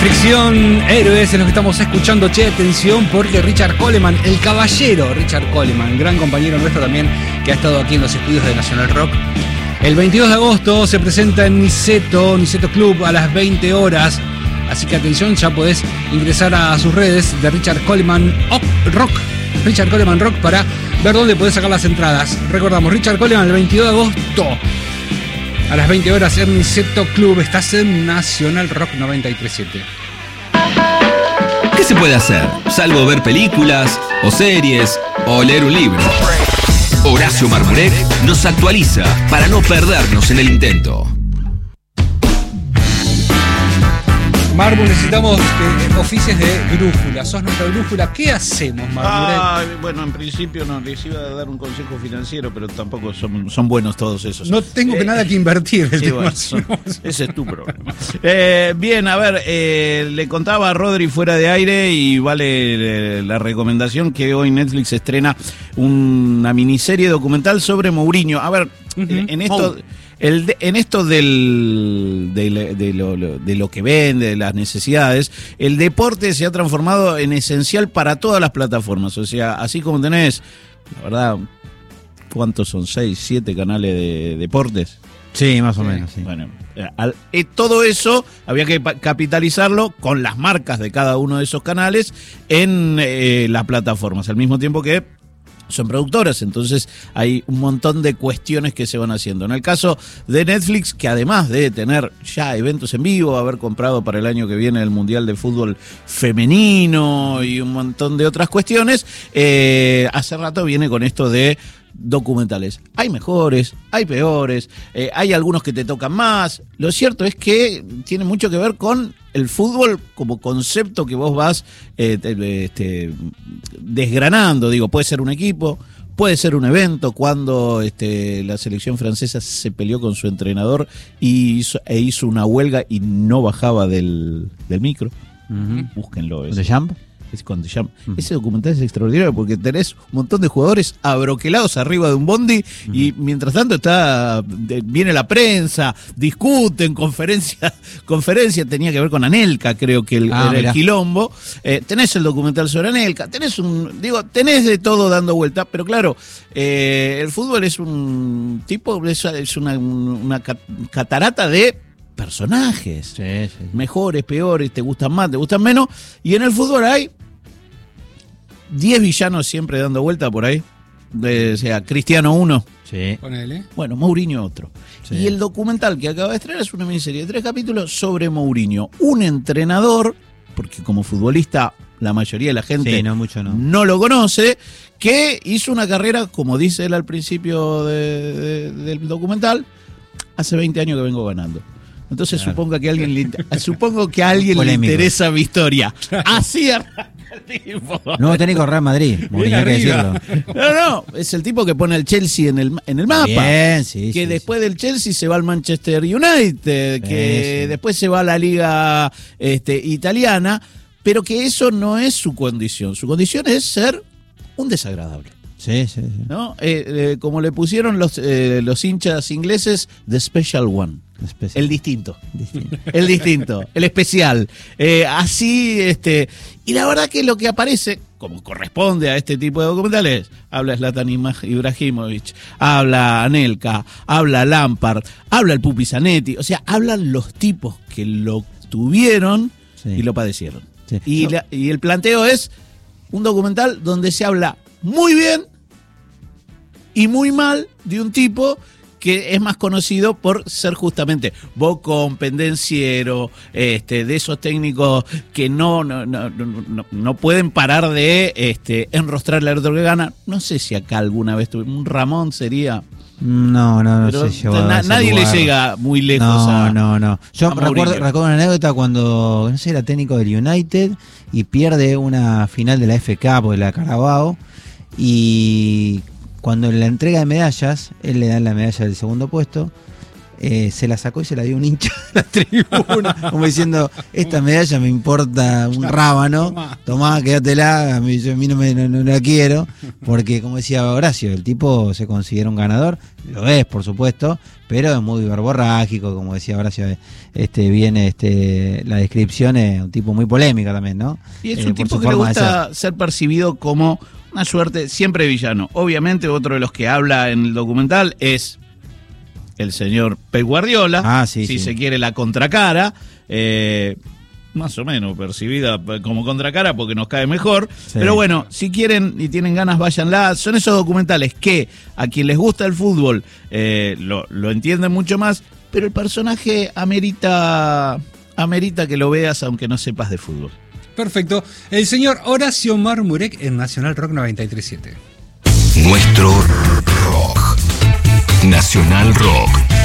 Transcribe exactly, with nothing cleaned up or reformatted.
Ficción Héroes es lo que estamos escuchando. Che, atención, porque Richard Coleman, el caballero Richard Coleman, gran compañero nuestro también, que ha estado aquí en los estudios de Nacional Rock, el veintidós de agosto se presenta en Niceto, Niceto Club, a las veinte horas. Así que atención, ya podés ingresar a sus redes de Richard Coleman Rock, Richard Coleman Rock, para ver dónde podés sacar las entradas. Recordamos, Richard Coleman el veintidós de agosto a las veinte horas en Niceto Club. Estás en Nacional Rock noventa y tres punto siete. ¿Qué se puede hacer? Salvo ver películas, o series, o leer un libro. Horacio Marmurek nos actualiza para no perdernos en el intento. Marmu, necesitamos que oficies de brújula. Sos nuestra brújula. ¿Qué hacemos, Marmurek? Ah, bueno, en principio no les iba a dar un consejo financiero, pero tampoco son, son buenos todos esos. No tengo eh, que nada que invertir. El sí, tema. Bueno, son, ese es tu problema. Eh, bien, a ver, eh, le contaba a Rodri fuera de aire y vale eh, la recomendación que hoy Netflix estrena una miniserie documental sobre Mourinho. A ver, uh-huh. en, en esto... Oh. El de, en esto del, de, de, lo, de lo que vende, de las necesidades, el deporte se ha transformado en esencial para todas las plataformas. O sea, así como tenés, la verdad, ¿cuántos son? ¿Seis, siete canales de deportes? Sí, más o menos. Sí. Bueno, al, eh, todo eso había que capitalizarlo con las marcas de cada uno de esos canales en eh, las plataformas, al mismo tiempo que son productoras, entonces hay un montón de cuestiones que se van haciendo. En el caso de Netflix, que además de tener ya eventos en vivo, haber comprado para el año que viene el Mundial de Fútbol Femenino y un montón de otras cuestiones, eh, hace rato viene con esto de documentales. Hay mejores, hay peores, eh, hay algunos que te tocan más. Lo cierto es que tiene mucho que ver con el fútbol como concepto que vos vas eh, te, este, desgranando. Digo, puede ser un equipo, puede ser un evento. Cuando este, la selección francesa se peleó con su entrenador y hizo, e hizo una huelga y no bajaba del, del micro. Uh-huh. Búsquenlo. ¿De Champ? Es cuando ya, uh-huh. Ese documental es extraordinario porque tenés un montón de jugadores abroquelados arriba de un bondi, uh-huh. y mientras tanto está de, viene la prensa, discuten, conferencia, conferencia tenía que ver con Anelka, creo que el, ah, el quilombo. Eh, tenés el documental sobre Anelka, tenés un, digo, tenés de todo dando vuelta, pero claro, eh, el fútbol es un tipo, es, es una, una catarata de personajes, sí, sí. Mejores, peores, te gustan más, te gustan menos, y en el fútbol hay diez villanos siempre dando vuelta por ahí, de, o sea, Cristiano uno, sí. Ponele. Bueno, Mourinho otro, sí. Y el documental que acaba de estrenar es una miniserie de tres capítulos sobre Mourinho, un entrenador, porque como futbolista la mayoría de la gente sí, no, mucho no. no lo conoce, que hizo una carrera, como dice él al principio de, de, del documental, hace veinte años que vengo ganando. Entonces claro. supongo que a alguien le, supongo que a alguien le interesa mi historia. Así arranca el tipo. Nuevo técnico Real Madrid, Mourinho, hay que decirlo. No, no, es el tipo que pone el Chelsea en el, en el mapa. Bien, sí, que sí, después sí. del Chelsea se va al Manchester United, que sí, sí. después se va a la liga este, italiana, pero que eso no es su condición. Su condición es ser un desagradable. Sí, sí, sí. ¿No? Eh, eh, como le pusieron los, eh, los hinchas ingleses, The Special One. Especial. El distinto. distinto. El distinto. El especial. Eh, así, este. Y la verdad que lo que aparece, como corresponde a este tipo de documentales, habla Zlatan Ibrahimovic, habla Anelka, habla Lampard, habla el Pupi Zanetti. O sea, hablan los tipos que lo tuvieron sí. y lo padecieron. Sí. Y, no. la, y el planteo es un documental donde se habla muy bien y muy mal de un tipo que es más conocido por ser justamente bocón, pendenciero, este, de esos técnicos que no, no, no, no, no pueden parar de este, enrostrar la otro que gana. No sé si acá alguna vez tuve un Ramón sería. No, no, no pero sé. Na, nadie lugar. le llega muy lejos no, a. No, no, Yo a recuerdo, recuerdo una anécdota cuando, no sé, era técnico del United y pierde una final de la F Cup o de la Carabao. Y cuando en la entrega de medallas, él le da la medalla del segundo puesto, eh, se la sacó y se la dio un hincha de la tribuna, como diciendo, esta medalla me importa un rábano, Tomá. tomá, quédatela, a mí, yo, a mí no, me, no, no la quiero, porque como decía Horacio, el tipo se considera un ganador, lo es por supuesto, pero es muy verborrágico, como decía Horacio, este, viene este, la descripción, es un tipo muy polémico también, ¿no? Y es Eh, un por tipo su que le forma de gusta ser. ser percibido como una suerte siempre villano. Obviamente otro de los que habla en el documental es el señor Pep Guardiola, Ah, sí, si sí. se quiere la contracara, eh, más o menos percibida como contracara porque nos cae mejor, Sí. pero bueno, si quieren y tienen ganas, váyanla. Son esos documentales que a quien les gusta el fútbol eh, lo, lo entienden mucho más, pero el personaje amerita, amerita que lo veas aunque no sepas de fútbol. Perfecto. El señor Horacio Marmurek en Nacional Rock noventa y tres punto siete. Nuestro rock. Nacional Rock.